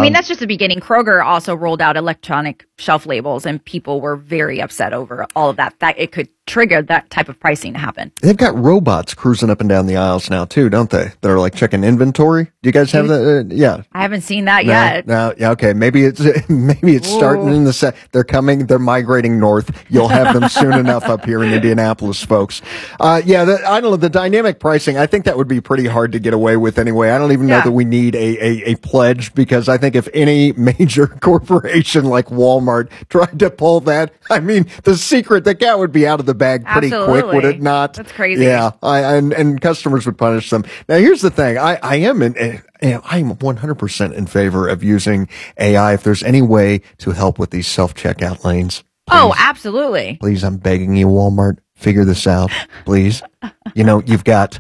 mean, that's just the beginning. Kroger also rolled out electronic shelf labels, and people were very upset over all of that. That it could trigger that type of pricing to happen. They've got robots cruising up and down the aisles now too, don't they? They're like checking inventory. Do you guys have that? Yeah. I haven't seen that yet. No, yeah, okay. Maybe it's starting in the they're coming. They're migrating north. You'll have them soon enough up here in Indianapolis, folks. I don't know, the dynamic pricing. I think that would be pretty hard to get away with anyway. I don't even know that we need a pledge, because I think if any major corporation like Walmart tried to pull that, I mean, the cat would be out of the bag pretty quick, would it not? That's crazy. Yeah, and customers would punish them. Now, here's the thing. I am 100% in favor of using AI if there's any way to help with these self-checkout lanes. Please. Oh, absolutely. Please, I'm begging you, Walmart, figure this out, please. You've got,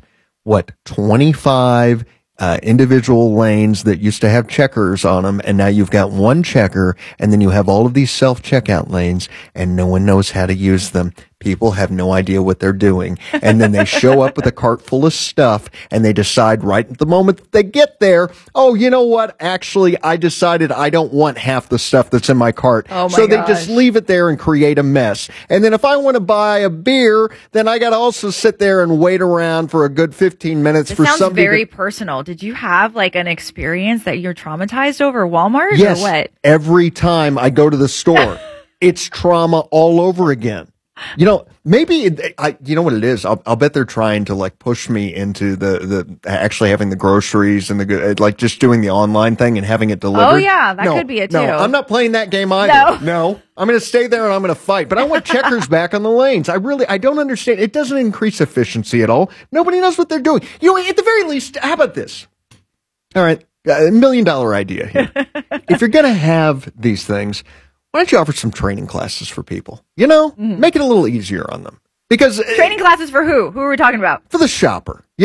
25 individual lanes that used to have checkers on them, and now you've got one checker, and then you have all of these self-checkout lanes, and no one knows how to use them. People have no idea what they're doing. And then they show up with a cart full of stuff, and they decide right at the moment that they get there, oh, you know what? Actually, I decided I don't want half the stuff that's in my cart. Oh my so they gosh. just leave it there and create a mess. And then if I want to buy a beer, then I got to also sit there and wait around for a good 15 minutes for sounds somebody very personal. Did you have like an experience that you're traumatized over Walmart Yes, or what? every time I go to the store, it's trauma all over again. Maybe you know what it is. I'll bet they're trying to like push me into the actually having the groceries and like just doing the online thing and having it delivered. Oh yeah, that could be it too. No, I'm not playing that game either. No, I'm going to stay there and I'm going to fight. But I want checkers back on the lanes. I don't understand. It doesn't increase efficiency at all. Nobody knows what they're doing. At the very least, how about this? All right, $1 million idea here. If you're going to have these things, why don't you offer some training classes for people? Make it a little easier on them. Because training classes for who? Who are we talking about? For the shopper. Would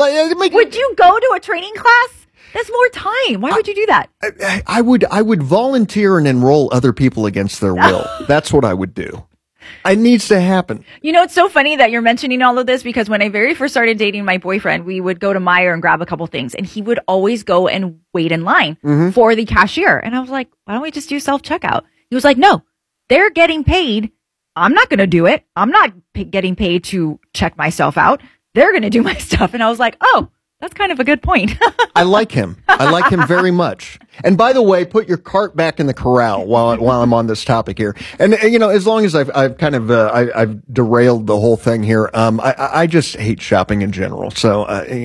you go to a training class? That's more time. Why would you do that? I would volunteer and enroll other people against their will. That's what I would do. It needs to happen. It's so funny that you're mentioning all of this, because when I very first started dating my boyfriend, we would go to Meijer and grab a couple things, and he would always go and wait in line for the cashier. And I was like, why don't we just do self-checkout? He was like, no, they're getting paid. I'm not going to do it. I'm not getting paid to check myself out. They're going to do my stuff. And I was like, oh, that's kind of a good point. I like him. I like him very much. And by the way, put your cart back in the corral while I'm on this topic here. And as long as I've kind of I've derailed the whole thing here, I just hate shopping in general. So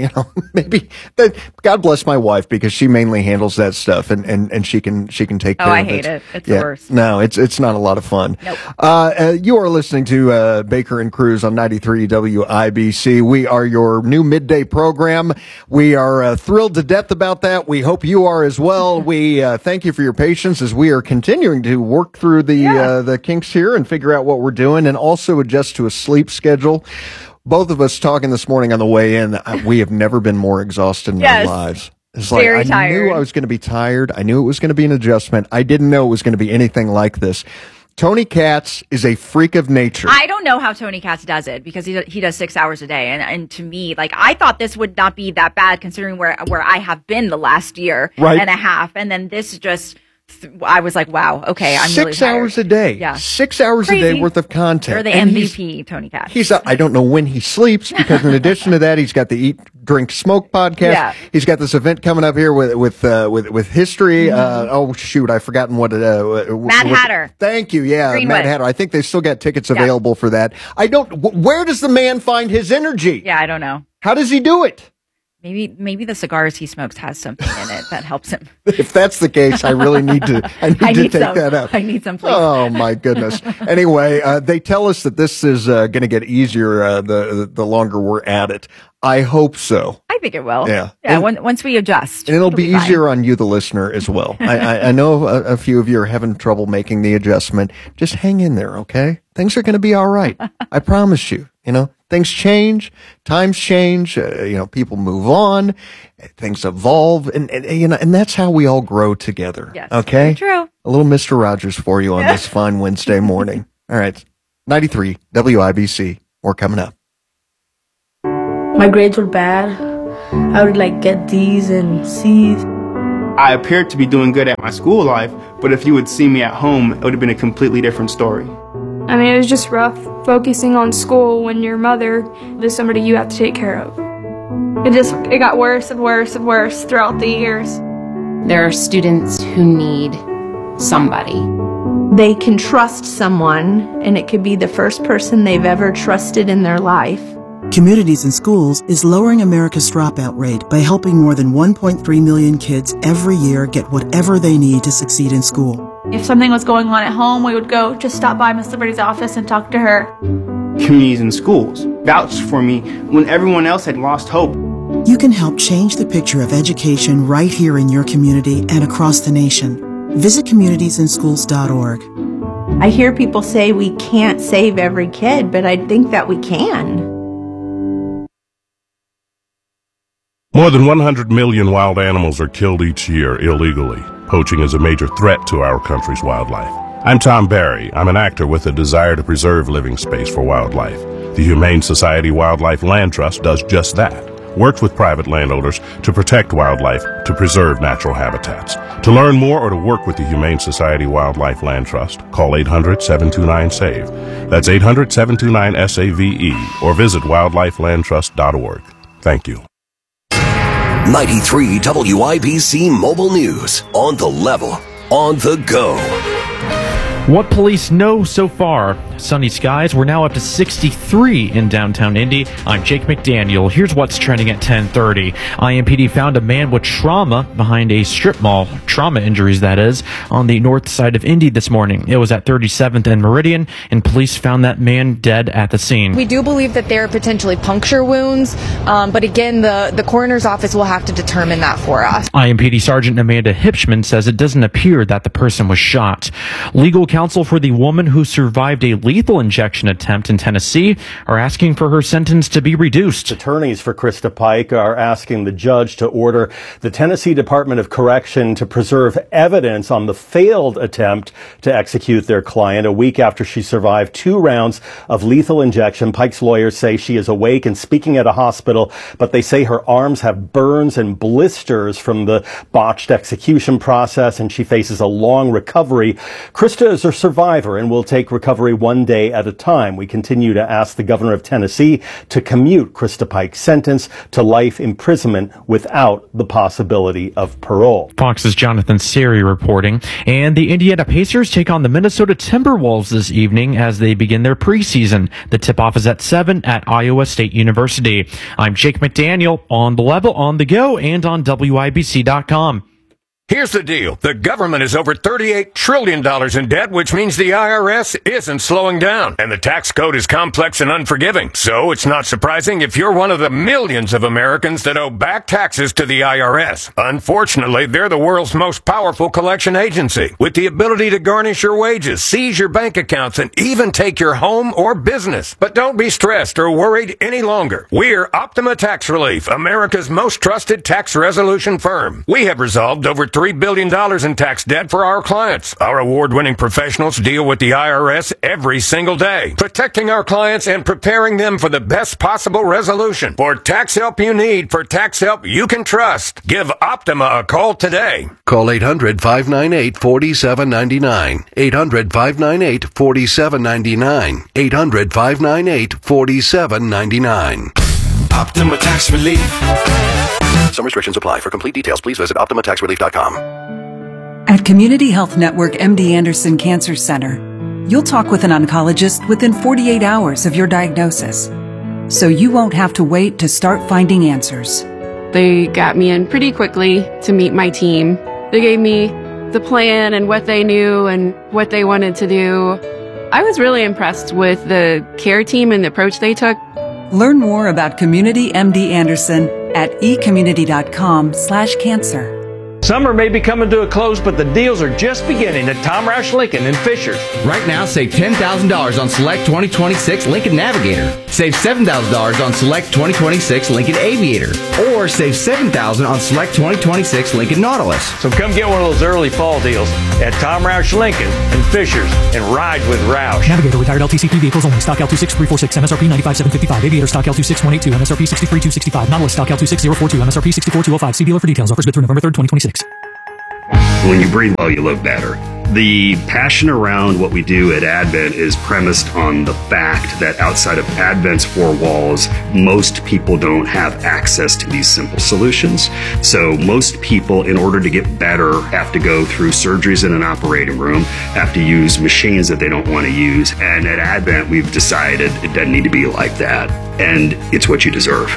maybe God bless my wife, because she mainly handles that stuff, and she can take care of it. Oh, I hate it. It's the worst. No, it's not a lot of fun. Nope. You are listening to Baker and Cruz on 93 WIBC. We are your new midday program. We are thrilled to death about that. We hope you are as well. We thank you for your patience as we are continuing to work through the kinks here and figure out what we're doing, and also adjust to a sleep schedule. Both of us talking this morning on the way in, we have never been more exhausted in our lives. It's like Very I tired. knew I was going to be tired. I knew it was going to be an adjustment. I didn't know it was going to be anything like this. Tony Katz is a freak of nature. I don't know how Tony Katz does it, because he does 6 hours a day. And to me, like, I thought this would not be that bad, considering where I have been the last year and a half. And then this just, I was like, wow, okay, I'm really tired. 6 hours a day. Yeah. 6 hours Crazy. a day worth of content. You're the And MVP, Tony Katz. I don't know when he sleeps, because in addition to that, he's got the Eat, Drink, Smoke podcast. Yeah. He's got this event coming up here with history. I've forgotten what it. Mad Hatter. Thank you. Yeah, Greenwood. Mad Hatter. I think they still got tickets available for that. Where does the man find his energy? Yeah, I don't know. How does he do it? Maybe the cigars he smokes has something in it that helps him. If that's the case, I really need to. I need to take that up. I need some, please. Oh my goodness. Anyway, they tell us that this is going to get easier the longer we're at it. I hope so. I think it will. Yeah. Once we adjust, And it'll be fine. easier on you, the listener, as well. I know a few of you are having trouble making the adjustment. Just hang in there, okay? Things are going to be all right. I promise you. Things change, times change, people move on, things evolve, and that's how we all grow together. Yes, okay? true. A little Mr. Rogers for you on this fine Wednesday morning. All right. 93 WIBC. More coming up. My grades were bad. I would get D's and C's. I appeared to be doing good at my school life, but if you would see me at home, it would have been a completely different story. I mean, it was just rough focusing on school when your mother is somebody you have to take care of. It got worse and worse and worse throughout the years. There are students who need somebody. They can trust someone, and it could be the first person they've ever trusted in their life. Communities in Schools is lowering America's dropout rate by helping more than 1.3 million kids every year get whatever they need to succeed in school. If something was going on at home, we would go just stop by Miss Liberty's office and talk to her. Communities in Schools vouched for me when everyone else had lost hope. You can help change the picture of education right here in your community and across the nation. Visit communitiesInschools.org. I hear people say we can't save every kid, but I think that we can. More than 100 million wild animals are killed each year illegally. Poaching is a major threat to our country's wildlife. I'm Tom Barry. I'm an actor with a desire to preserve living space for wildlife. The Humane Society Wildlife Land Trust does just that. Works with private landowners to protect wildlife, to preserve natural habitats. To learn more or to work with the Humane Society Wildlife Land Trust, call 800-729-SAVE. That's 800-729-SAVE, or visit wildlifelandtrust.org. Thank you. 93 WIBC Mobile News. On the level, on the go. What police know so far. Sunny skies. We're now up to 63 in downtown Indy. I'm Jake McDaniel. Here's what's trending at 10:30. IMPD found a man with trauma behind a strip mall, trauma injuries that is, on the north side of Indy this morning. It was at 37th and Meridian, and police found that man dead at the scene. We do believe that there are potentially puncture wounds, but again, the coroner's office will have to determine that for us. IMPD Sergeant Amanda Hipschman says it doesn't appear that the person was shot. Legal counsel for the woman who survived a lethal injection attempt in Tennessee are asking for her sentence to be reduced. Attorneys for Krista Pike are asking the judge to order the Tennessee Department of Correction to preserve evidence on the failed attempt to execute their client a week after she survived 2 rounds of lethal injection. Pike's lawyers say she is awake and speaking at a hospital, but they say her arms have burns and blisters from the botched execution process, and she faces a long recovery. Krista is a survivor and will take recovery one day at a time. We continue to ask the governor of Tennessee to commute Krista Pike's sentence to life imprisonment without the possibility of parole. Fox's Jonathan Siri reporting. And the Indiana Pacers take on the Minnesota Timberwolves this evening as they begin their preseason. The tip-off is at 7 at Iowa State University. I'm Jake McDaniel, on the level, on the go, and on WIBC.com. Here's the deal. The government is over $38 trillion in debt, which means the IRS isn't slowing down. And the tax code is complex and unforgiving. So it's not surprising if you're one of the millions of Americans that owe back taxes to the IRS. Unfortunately, they're the world's most powerful collection agency, with the ability to garnish your wages, seize your bank accounts, and even take your home or business. But don't be stressed or worried any longer. We're Optima Tax Relief, America's most trusted tax resolution firm. We have resolved over $3 billion in tax debt for our clients. Our award-winning professionals deal with the IRS every single day, protecting our clients and preparing them for the best possible resolution. For tax help you need, for tax help you can trust, give Optima a call today. Call 800-598-4799. 800-598-4799. 800-598-4799. Optima Tax Relief. Some restrictions apply. For complete details, please visit OptimaTaxRelief.com. At Community Health Network MD Anderson Cancer Center, you'll talk with an oncologist within 48 hours of your diagnosis, so you won't have to wait to start finding answers. They got me in pretty quickly to meet my team. They gave me the plan and what they knew and what they wanted to do. I was really impressed with the care team and the approach they took. Learn more about Community MD Anderson at ecommunity.com/cancer. Summer may be coming to a close, but the deals are just beginning at Tom Roush Lincoln in Fishers. Right now, save $10,000 on select 2026 Lincoln Navigator. Save $7,000 on select 2026 Lincoln Aviator. Or save $7,000 on select 2026 Lincoln Nautilus. So come get one of those early fall deals at Tom Roush Lincoln in Fishers and ride with Roush. Navigator retired LTCP vehicles only. Stock L26346, MSRP 95,755. Aviator stock L26182, MSRP 63,265. Nautilus stock L26042, MSRP 64,205. See dealer for details. Offers good through November 3rd, 2026. When you breathe well, you look better. The passion around what we do at Advent is premised on the fact that outside of Advent's four walls, most people don't have access to these simple solutions. So most people, in order to get better, have to go through surgeries in an operating room, have to use machines that they don't want to use. And at Advent, we've decided it doesn't need to be like that. And it's what you deserve.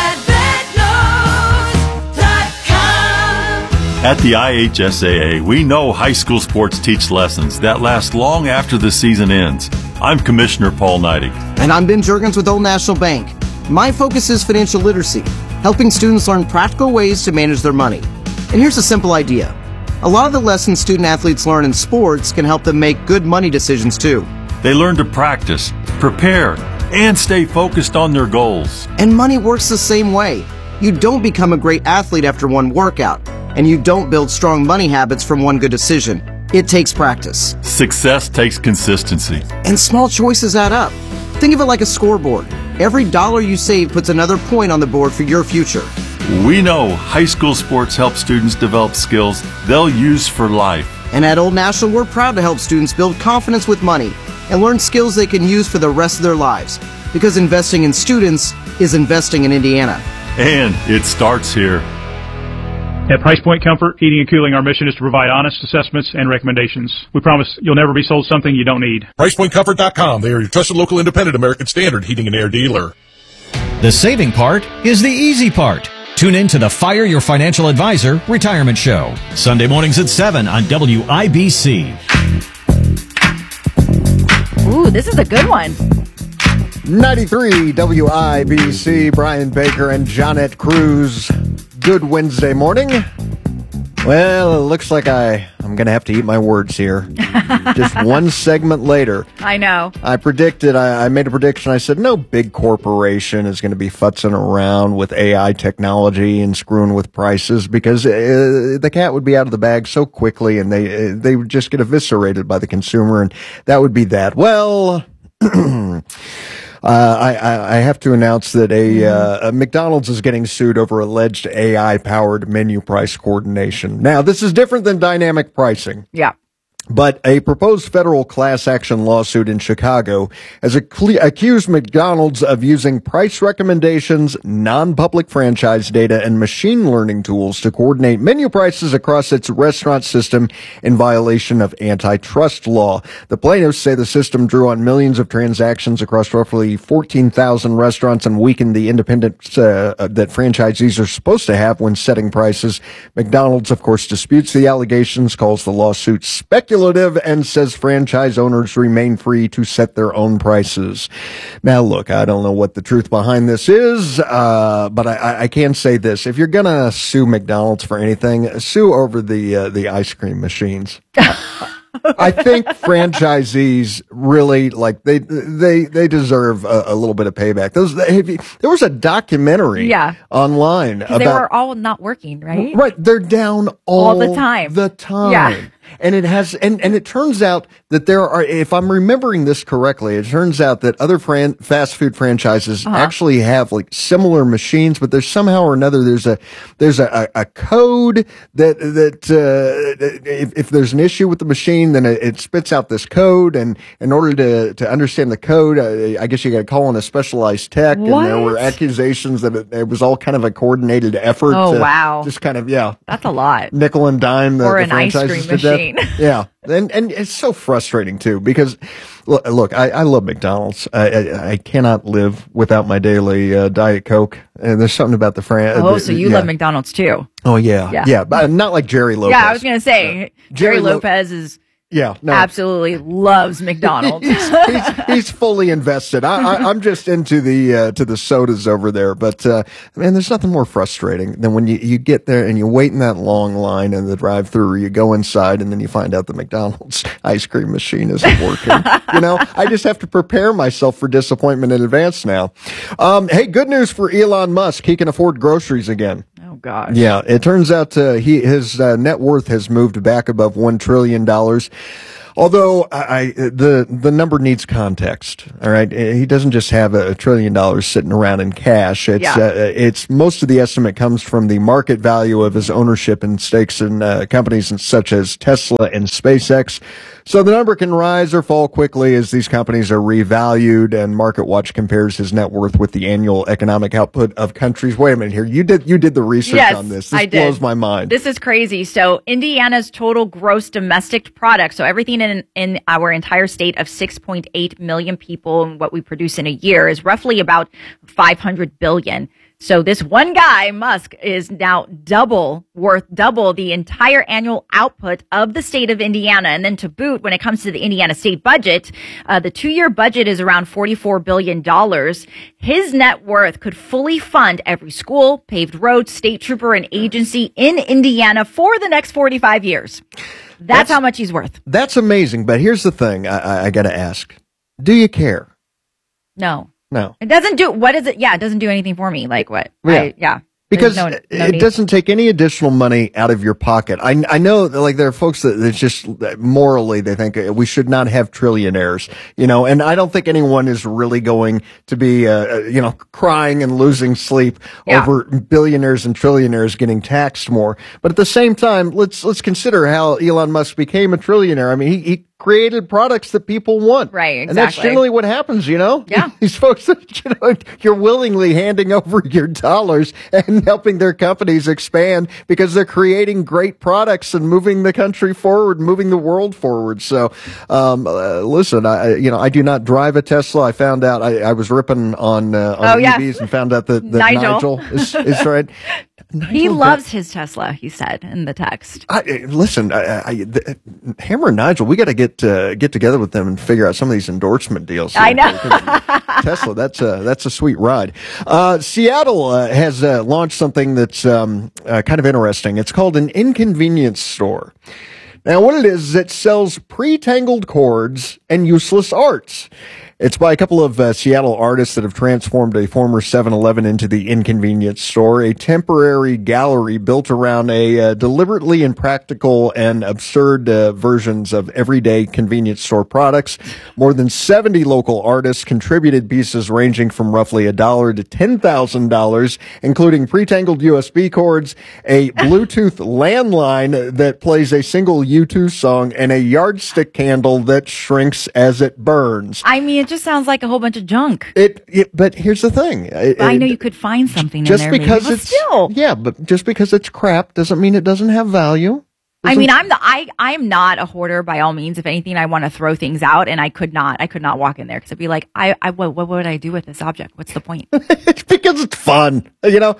At the IHSAA, we know high school sports teach lessons that last long after the season ends. I'm Commissioner Paul Neidig. And I'm Ben Juergens with Old National Bank. My focus is financial literacy, helping students learn practical ways to manage their money. And here's a simple idea. A lot of the lessons student-athletes learn in sports can help them make good money decisions too. They learn to practice, prepare, and stay focused on their goals. And money works the same way. You don't become a great athlete after one workout. And you don't build strong money habits from one good decision. It takes practice. Success takes consistency. And small choices add up. Think of it like a scoreboard. Every dollar you save puts another point on the board for your future. We know high school sports help students develop skills they'll use for life. And at Old National, we're proud to help students build confidence with money and learn skills they can use for the rest of their lives. Because investing in students is investing in Indiana. And it starts here. At Price Point Comfort, Heating and Cooling, our mission is to provide honest assessments and recommendations. We promise you'll never be sold something you don't need. PricePointComfort.com. They are your trusted local independent American Standard heating and air dealer. The saving part is the easy part. Tune in to the Fire Your Financial Advisor Retirement Show. Sunday mornings at 7 on WIBC. Ooh, this is a good one. 93 WIBC, Brian Baker and Jonette Cruz. Good Wednesday morning. Well, it looks like I'm going to have to eat my words here. Just one segment later. I know. I made a prediction. I said, no big corporation is going to be futzing around with AI technology and screwing with prices because the cat would be out of the bag so quickly and they would just get eviscerated by the consumer, and that would be that. Well, I have to announce that a McDonald's is getting sued over alleged AI-powered menu price coordination. Now, this is different than dynamic pricing. Yeah. But a proposed federal class action lawsuit in Chicago has accused McDonald's of using price recommendations, non-public franchise data, and machine learning tools to coordinate menu prices across its restaurant system in violation of antitrust law. The plaintiffs say the system drew on millions of transactions across roughly 14,000 restaurants and weakened the independence that franchisees are supposed to have when setting prices. McDonald's, of course, disputes the allegations, calls the lawsuit speculative, and says franchise owners remain free to set their own prices. Now, look, I don't know what the truth behind this is, but I can say this. If you're going to sue McDonald's for anything, sue over the ice cream machines. I think franchisees really they deserve a little bit of payback. There was a documentary online about they were all not working, right? Right, they're down all the time. Yeah. And it turns out that there are, if I'm remembering this correctly, it turns out that other fast food franchises actually have like similar machines, but there's somehow or another there's a code that if there's an issue with the machine, then it spits out this code, and in order to understand the code, I guess you got to call in a specialized tech. What? And there were accusations that it was all kind of a coordinated effort. Oh, wow. Just kind of, that's a lot. Nickel and dime or the an ice cream machine. Yeah. And it's so frustrating too, because look, I love McDonald's. I cannot live without my daily Diet Coke. And there's something about the so you love McDonald's too. Oh yeah. But not like Jerry Lopez. Yeah, I was going to say Jerry Lopez is absolutely loves McDonald's. he's fully invested. I'm just into the sodas over there. But man, there's nothing more frustrating than when you get there and you wait in that long line in the drive-thru, or you go inside and then you find out the McDonald's ice cream machine isn't working. I just have to prepare myself for disappointment in advance now. Hey, good news for Elon Musk. He can afford groceries again. Oh gosh. Yeah, it turns out his net worth has moved back above $1 trillion. Although the number needs context. All right, he doesn't just have $1 trillion sitting around in cash. It's most of the estimate comes from the market value of his ownership and stakes in companies such as Tesla and SpaceX. So the number can rise or fall quickly as these companies are revalued, and MarketWatch compares his net worth with the annual economic output of countries. Wait a minute here. You did the research on this. This blows my mind. This is crazy. So Indiana's total gross domestic product, so everything in our entire state of 6.8 million people and what we produce in a year is roughly about 500 billion. So this one guy, Musk, is now worth double the entire annual output of the state of Indiana. And then to boot, when it comes to the Indiana state budget, the 2-year budget is around $44 billion. His net worth could fully fund every school, paved road, state trooper, and agency in Indiana for the next 45 years. That's how much he's worth. That's amazing. But here's the thing I got to ask. Do you care? No. No. It doesn't do, what is it? Yeah, it doesn't do anything for me. Like what? Yeah. Because it doesn't take any additional money out of your pocket. I know, like, there are folks that just morally they think we should not have trillionaires, and I don't think anyone is really going to be, crying and losing sleep over billionaires and trillionaires getting taxed more. But at the same time, let's consider how Elon Musk became a trillionaire. I mean, he created products that people want. Right, exactly. And that's generally what happens, Yeah. These folks that, you're willingly handing over your dollars and helping their companies expand because they're creating great products and moving the country forward, moving the world forward. So, listen, I do not drive a Tesla. I found out I was ripping on EVs and found out that Nigel is right. He loves his Tesla, he said in the text. Listen, Hammer and Nigel, we got to get together with them and figure out some of these endorsement deals. I know. Tesla, that's a sweet ride. Seattle has launched something that's kind of interesting. It's called an inconvenience store. Now, what it is it sells pre-tangled cords and useless arts. It's by a couple of Seattle artists that have transformed a former 7-Eleven into the inconvenience store, a temporary gallery built around a deliberately impractical and absurd versions of everyday convenience store products. More than 70 local artists contributed pieces ranging from roughly $1 to $10,000, including pre-tangled USB cords, a Bluetooth landline that plays a single U2 song, and a yardstick candle that shrinks as it burns. I mean, it just sounds like a whole bunch of junk. But here's the thing. I know you could find something just in there. Because maybe, it's still. Yeah, but just because it's crap doesn't mean it doesn't have value. I mean, I'm not a hoarder by all means. If anything, I want to throw things out, and I could not walk in there because I'd be like, what would I do with this object? What's the point? It's because it's fun.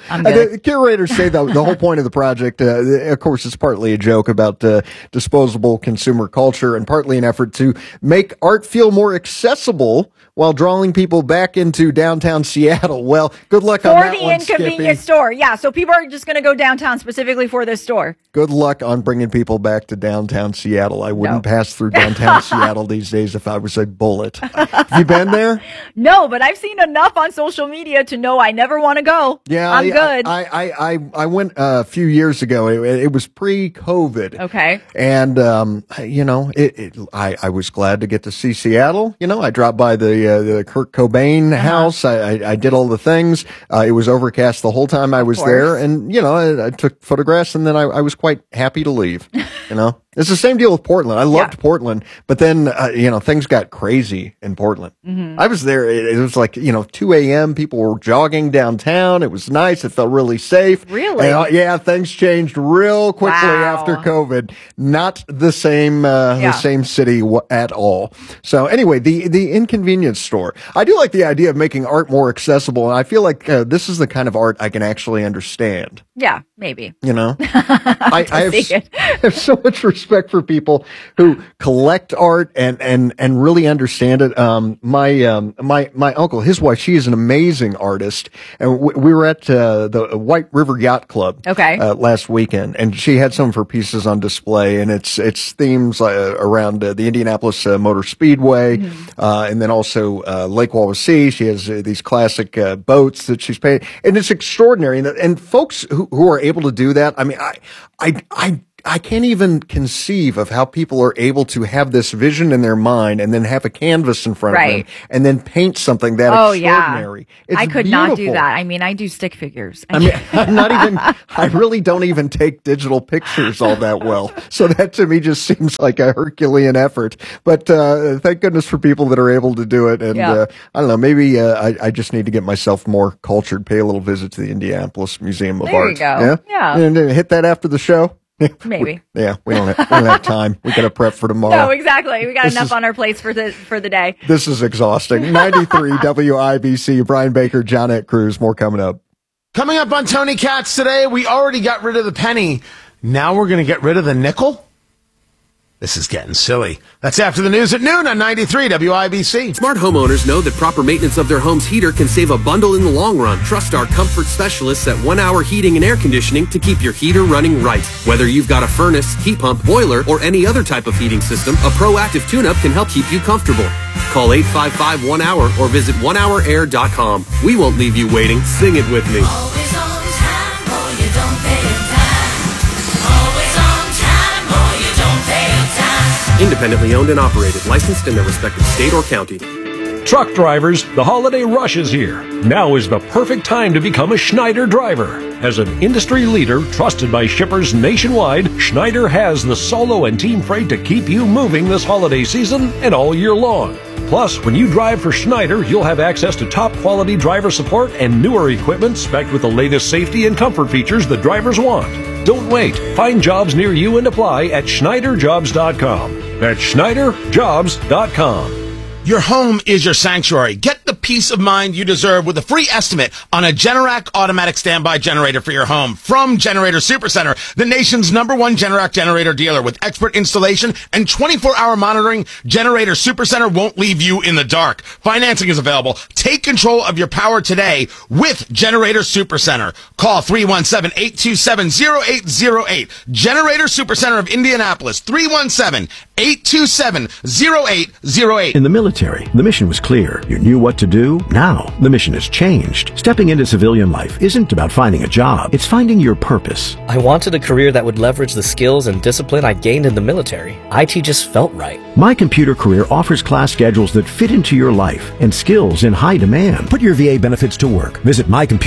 The curators say the whole point of the project, of course, it's partly a joke about disposable consumer culture and partly an effort to make art feel more accessible while drawing people back into downtown Seattle. Well, good luck on that one, For the inconvenience store. Yeah, so people are just going to go downtown specifically for this store. Good luck on bringing people back to downtown Seattle. I wouldn't pass through downtown Seattle these days if I was a bullet. Have you been there? No, but I've seen enough on social media to know I never want to go. Yeah, I'm good. I went a few years ago. It was pre-COVID. Okay. And, I was glad to get to see Seattle. I dropped by the Kurt Cobain house. I did all the things. It was overcast the whole time I was there. And, I took photographs and then I was quite happy to leave. It's the same deal with Portland. I loved Portland, but then, things got crazy in Portland. Mm-hmm. I was there. It was like, 2 a.m. People were jogging downtown. It was nice. It felt really safe. Really? And, things changed real quickly after COVID. Not the same, the same city at all. So anyway, the inconvenience store. I do like the idea of making art more accessible. And I feel like this is the kind of art I can actually understand. Yeah, maybe. I have so much respect for people who collect art and really understand it. My uncle, his wife, she is an amazing artist, and we were at the White River Yacht Club last weekend, and she had some of her pieces on display, and it's themes around the Indianapolis Motor Speedway, and then also Lake Wawasee. She has these classic boats that she's painted, and it's extraordinary. And folks who are able to do that, I mean, I can't even conceive of how people are able to have this vision in their mind and then have a canvas in front of them and then paint something that extraordinary. Yeah. I could beautiful. not do that. I mean, I do stick figures. I really don't even take digital pictures all that well. So that to me just seems like a Herculean effort. But thank goodness for people that are able to do it. And I don't know, maybe I just need to get myself more cultured, pay a little visit to the Indianapolis Museum of Art. There you go. Yeah. And hit that after the show. Maybe. We don't have time. We got to prep for tomorrow. No, exactly. We got enough on our plates for the day. This is exhausting. 93 WIBC, Brian Baker, Johnette Cruz. More coming up. Coming up on Tony Katz today, we already got rid of the penny. Now we're going to get rid of the nickel? This is getting silly. That's after the news at noon on 93 WIBC. Smart homeowners know that proper maintenance of their home's heater can save a bundle in the long run. Trust our comfort specialists at 1 Hour Heating and Air Conditioning to keep your heater running right. Whether you've got a furnace, heat pump, boiler, or any other type of heating system, a proactive tune-up can help keep you comfortable. Call 855-1HOUR or visit onehourair.com. We won't leave you waiting. Sing it with me. Always on time, or you don't pay your time. Always on time, or you don't pay your time. Independently owned and operated, licensed in their respective state or county. Truck drivers, the holiday rush is here. Now is the perfect time to become a Schneider driver. As an industry leader trusted by shippers nationwide, Schneider has the solo and team freight to keep you moving this holiday season and all year long. Plus, when you drive for Schneider, you'll have access to top quality driver support and newer equipment spec'd with the latest safety and comfort features the drivers want. Don't wait. Find jobs near you and apply at SchneiderJobs.com. That's SchneiderJobs.com. Your home is your sanctuary. Get the peace of mind you deserve with a free estimate on a Generac automatic standby generator for your home from Generator Supercenter, the nation's #1 Generac generator dealer. With expert installation and 24-hour monitoring, Generator Supercenter won't leave you in the dark. Financing is available. Take control of your power today with Generator Supercenter. Call 317-827-0808. Generator Supercenter of Indianapolis, 317-827-0808. In the military, the mission was clear. You knew what to do. Now, the mission has changed. Stepping into civilian life isn't about finding a job. It's finding your purpose. I wanted a career that would leverage the skills and discipline I gained in the military. IT just felt right. My Computer Career offers class schedules that fit into your life and skills in high demand. Put your VA benefits to work. Visit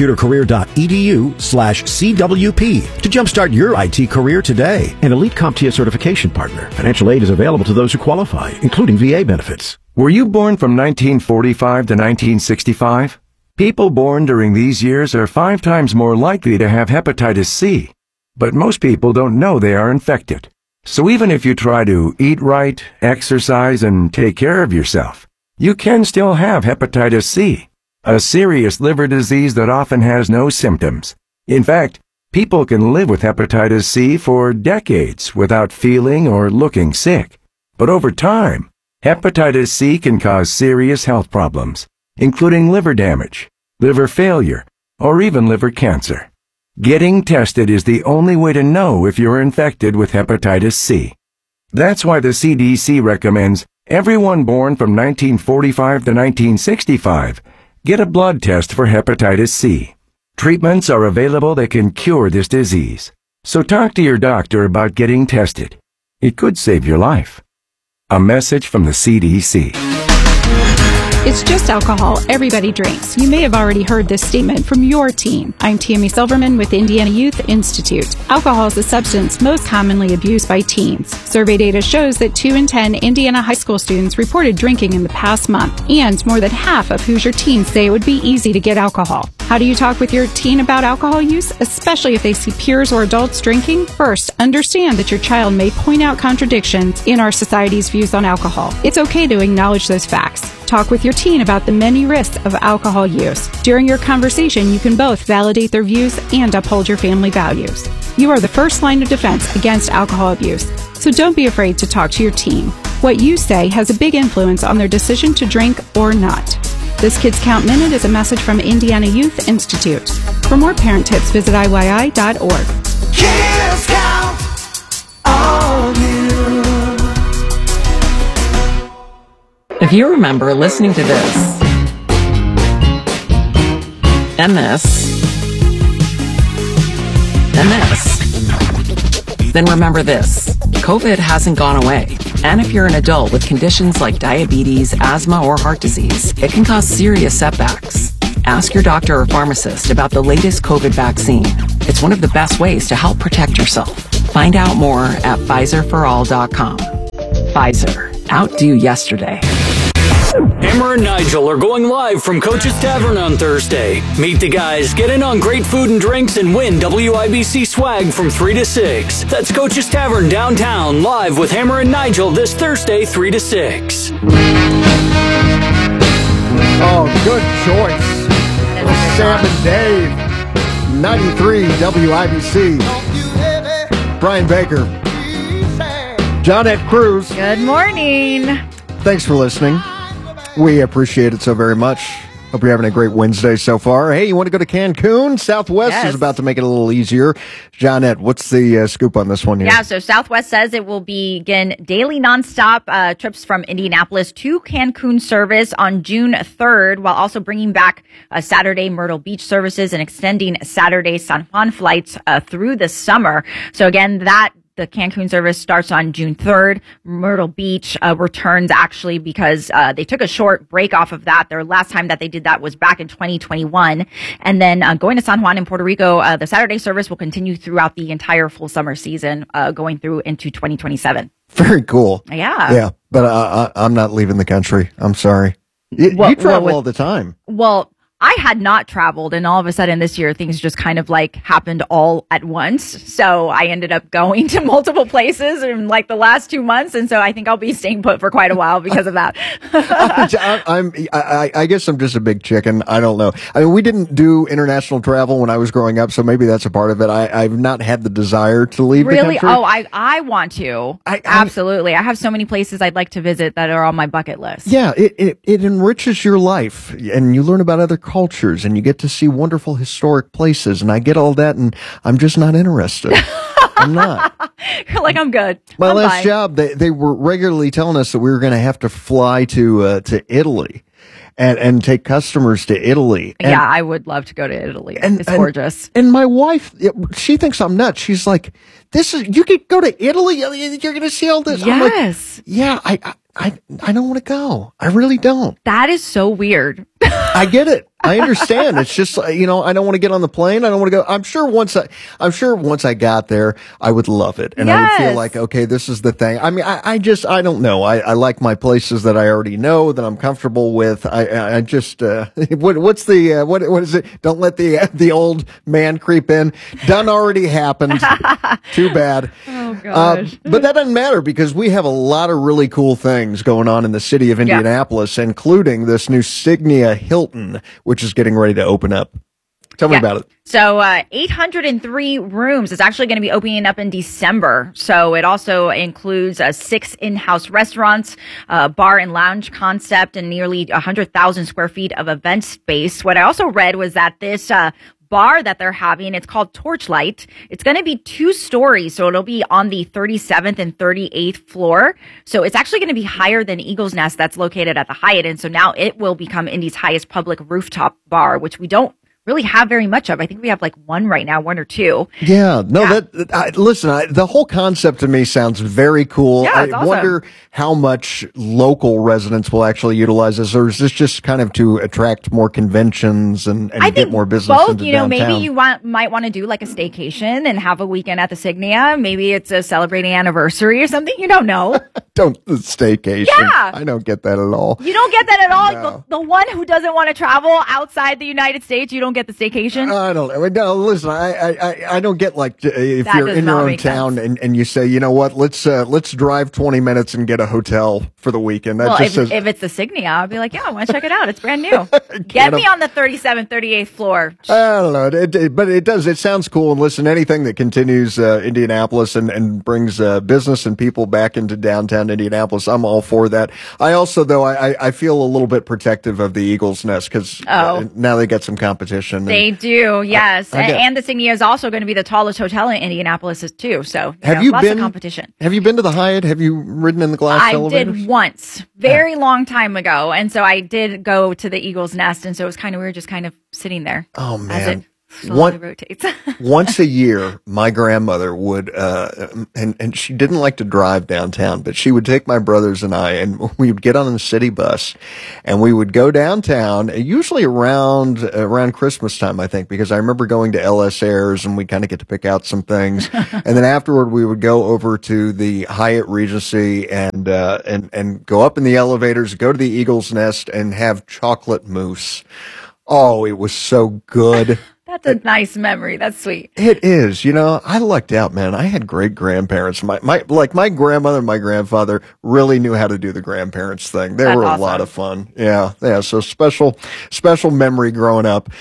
mycomputercareer.edu/CWP to jumpstart your IT career today. An elite CompTIA certification partner. Financial aid is available to those who qualify, including VA benefits. Were you born from 1945 to 1965? People born during these years are 5 times more likely to have hepatitis C. But most people don't know they are infected. So even if you try to eat right, exercise, and take care of yourself, you can still have hepatitis C, a serious liver disease that often has no symptoms. In fact, people can live with hepatitis C for decades without feeling or looking sick. But over time, hepatitis C can cause serious health problems, including liver damage, liver failure, or even liver cancer. Getting tested is the only way to know if you're infected with hepatitis C. That's why the CDC recommends everyone born from 1945 to 1965 get a blood test for hepatitis C. Treatments are available that can cure this disease. So talk to your doctor about getting tested. It could save your life. A message from the CDC. It's just alcohol. Everybody drinks. You may have already heard this statement from your teen. I'm Tammy Silverman with Indiana Youth Institute. Alcohol is the substance most commonly abused by teens. Survey data shows that 2 in 10 Indiana high school students reported drinking in the past month, and more than half of Hoosier teens say it would be easy to get alcohol. How do you talk with your teen about alcohol use, especially if they see peers or adults drinking? First, understand that your child may point out contradictions in our society's views on alcohol. It's okay to acknowledge those facts. Talk with your teen about the many risks of alcohol use. During your conversation, you can both validate their views and uphold your family values. You are the first line of defense against alcohol abuse, so don't be afraid to talk to your teen. What you say has a big influence on their decision to drink or not. This Kids Count Minute is a message from Indiana Youth Institute. For more parent tips, visit IYI.org. Kids count on you. If you remember listening to this, and this, and this, then remember this. COVID hasn't gone away. And if you're an adult with conditions like diabetes, asthma, or heart disease, it can cause serious setbacks. Ask your doctor or pharmacist about the latest COVID vaccine. It's one of the best ways to help protect yourself. Find out more at PfizerForAll.com. Pfizer. Outdo yesterday. Hammer and Nigel are going live from Coach's Tavern on Thursday. Meet the guys, get in on great food and drinks, and win WIBC swag from 3 to 6. That's Coach's Tavern downtown, live with Hammer and Nigel this Thursday, 3 to 6. Oh, good choice. Sam and Dave. 93 WIBC. Brian Baker. Johnette Cruz. Good morning. Thanks for listening. We appreciate it so very much. Hope you're having a great Wednesday so far. Hey, you want to go to Cancun? Southwest is about to make it a little easier. Johnette, what's the scoop on this one here? Yeah, so Southwest says it will begin daily nonstop trips from Indianapolis to Cancun service on June 3rd, while also bringing back Saturday Myrtle Beach services and extending Saturday San Juan flights through the summer. So again, the Cancun service starts on June 3rd. Myrtle Beach returns actually because they took a short break off of that. Their last time that they did that was back in 2021. And then going to San Juan in Puerto Rico, the Saturday service will continue throughout the entire full summer season, going through into 2027. Very cool. Yeah. Yeah, but I'm not leaving the country. I'm sorry. You travel all the time. Well, I had not traveled, and all of a sudden this year things just kind of like happened all at once. So I ended up going to multiple places in like the last 2 months, and so I think I'll be staying put for quite a while because of that. I guess I'm just a big chicken. I don't know. I mean, we didn't do international travel when I was growing up, so maybe that's a part of it. I've not had the desire to leave the country. Oh, I want to. Absolutely. I have so many places I'd like to visit that are on my bucket list. Yeah, it enriches your life, and you learn about other cultures, and you get to see wonderful historic places, and I get all that, and I'm just not interested. I'm not. You're like, I'm good. My last job, they were regularly telling us that we were going to have to fly to Italy and take customers to Italy. And, yeah, I would love to go to Italy. It's gorgeous. And my wife, she thinks I'm nuts. She's like, you could go to Italy? You're going to see all this? Yes. I'm like, yeah, I don't want to go. I really don't. That is so weird. I get it. I understand. It's just, I don't want to get on the plane. I don't want to go. I'm sure once I got there, I would love it. And I would feel like, okay, this is the thing. I mean, I don't know. I like my places that I already know, that I'm comfortable with. I just, what is it? Don't let the old man creep in. Done already happened. Too bad. Oh gosh. But that doesn't matter because we have a lot of really cool things going on in the city of Indianapolis, including this new Signia Hilton, which is getting ready to open up. Tell me about it. So 803 rooms. It's actually going to be opening up in December. So it also includes 6 in-house restaurants, bar and lounge concept, and nearly 100,000 square feet of event space. What I also read was that this bar that they're having, it's called Torchlight. It's going to be 2 stories, so it'll be on the 37th and 38th floor. So it's actually going to be higher than Eagle's Nest that's located at the Hyatt. And so now it will become Indy's highest public rooftop bar, which we don't really have very much of. I think we have like 1 right now, 1 or 2. Yeah, no, listen, the whole concept to me sounds very cool. Yeah, it's I awesome. wonder how much local residents will actually utilize this, or is this just kind of to attract more conventions and get more business both, into downtown? Maybe you might want to do like a staycation and have a weekend at the Signia. Maybe it's a celebrating anniversary or something. You don't know. Don't staycation. Yeah. I don't get that at all. You don't get that at all? No. The one who doesn't want to travel outside the United States, you don't get the staycation? I don't know. No, listen, I don't get like if That you're does in not your own make town and you say, you know what, let's drive 20 minutes and get a hotel for the weekend. That Well, just says, if it's the Signia, I'll be like, yeah, I want to check it out. It's brand new. Get me on the 37th, 38th floor. I don't know, but it does. It sounds cool. And listen, anything that continues Indianapolis and brings business and people back into downtown Indianapolis, I'm all for that. I also, though, I feel a little bit protective of the Eagle's Nest because now they get some competition. They do, yes. And the Signia is also going to be the tallest hotel in Indianapolis too. So lots of competition. Have you been to the Hyatt? Have you ridden in the glass elevators? I did once, very long time ago. And so I did go to the Eagle's Nest. And so it was kind of weird just kind of sitting there. Oh, man. Slowly rotates. Once a year, my grandmother would, and she didn't like to drive downtown, but she would take my brothers and I, and we would get on the city bus, and we would go downtown, usually around Christmas time, I think, because I remember going to LS Airs, and we kind of get to pick out some things, and then afterward we would go over to the Hyatt Regency and go up in the elevators, go to the Eagle's Nest, and have chocolate mousse. Oh, it was so good. That's a nice memory. That's sweet. It is. You know, I lucked out, man. I had great grandparents. My grandmother and my grandfather really knew how to do the grandparents thing. They were a lot of fun. Yeah. Yeah. So special memory growing up.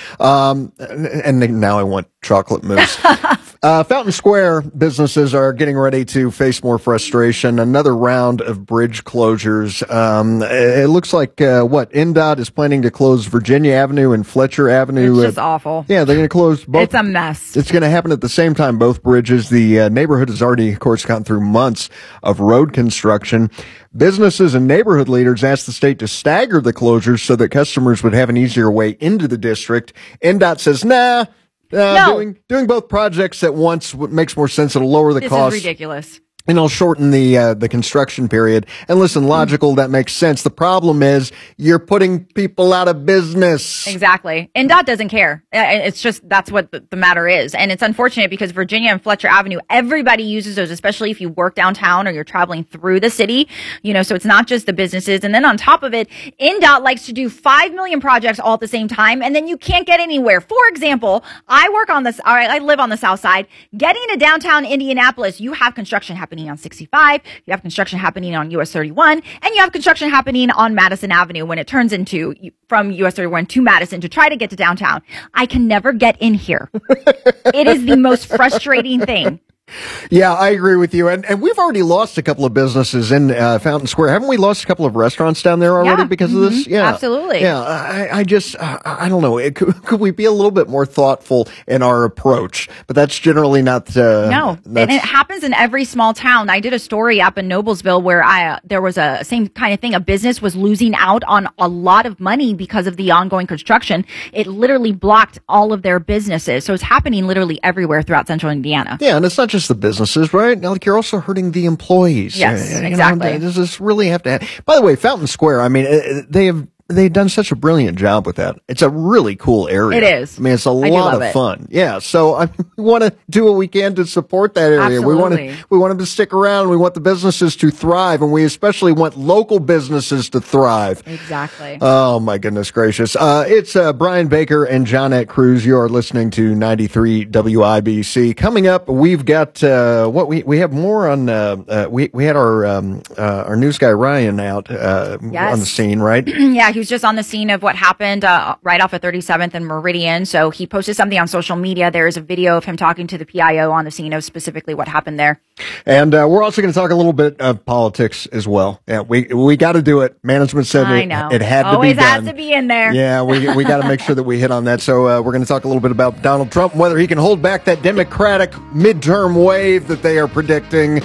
And now I want chocolate mousse. Fountain Square businesses are getting ready to face more frustration. Another round of bridge closures. It looks like, NDOT is planning to close Virginia Avenue and Fletcher Avenue. It's just awful. Yeah, they're going to close both. It's a mess. It's going to happen at the same time, both bridges. The neighborhood has already, of course, gone through months of road construction. Businesses and neighborhood leaders asked the state to stagger the closures so that customers would have an easier way into the district. NDOT says, no. Doing both projects at once makes more sense. It'll lower the cost. This is ridiculous. And it'll shorten the construction period. And listen, logical, that makes sense. The problem is you're putting people out of business. Exactly. And DOT doesn't care. It's just, that's what the matter is. And it's unfortunate because Virginia and Fletcher Avenue, everybody uses those, especially if you work downtown or you're traveling through the city, so it's not just the businesses. And then on top of it, NDOT likes to do 5 million projects all at the same time, and then you can't get anywhere. For example, I live on the south side. Getting to downtown Indianapolis, you have construction happening on 65, you have construction happening on US 31, and you have construction happening on Madison Avenue when it turns into from US 31 to Madison to try to get to downtown. I can never get in here. It is the most frustrating thing. Yeah, I agree with you. And we've already lost a couple of businesses in Fountain Square. Haven't we lost a couple of restaurants down there already because of this? Yeah, absolutely. Yeah, I don't know. Could we be a little bit more thoughtful in our approach? But that's generally not. No, and it happens in every small town. I did a story up in Noblesville where there was a same kind of thing. A business was losing out on a lot of money because of the ongoing construction. It literally blocked all of their businesses. So it's happening literally everywhere throughout central Indiana. Yeah, and it's not just the businesses, right? Now, like, you're also hurting the employees. Yes, exactly. Does this really have to happen? By the way, Fountain Square, I mean, they've done such a brilliant job with that. It's a really cool area. It is. I mean, it's a lot of fun. Yeah. So we want to do what we can to support that area. Absolutely. We want them to stick around. We want the businesses to thrive, and we especially want local businesses to thrive. Exactly. Oh my goodness gracious. It's Brian Baker and Johnette Cruz. You are listening to 93 WIBC. Coming up, we've got we have more on. We had our news guy Ryan out on the scene, right? Yeah. He was just on the scene of what happened right off of 37th and Meridian. So he posted something on social media. There is a video of him talking to the PIO on the scene of specifically what happened there. And we're also going to talk a little bit of politics as well. Yeah, we got to do it. Management said it had to be done. Always has to be in there. Yeah, we got to make sure that we hit on that. So we're going to talk a little bit about Donald Trump, whether he can hold back that Democratic midterm wave that they are predicting.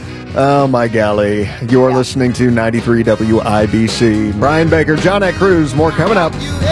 Oh, my golly. You're listening to 93 WIBC. Brian Baker, Johnette Cruz, more coming up.